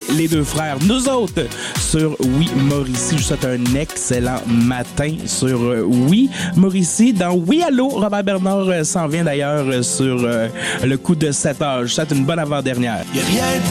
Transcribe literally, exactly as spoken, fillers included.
les deux frères. Nous autres, sur Oui Mauricie, je vous souhaite un excellent matin sur euh, Oui Mauricie. Dans Oui Allô, Robert Bernard euh, s'en vient d'ailleurs euh, sur euh, le coup de sept heures. Je vous souhaite une bonne avant-dernière.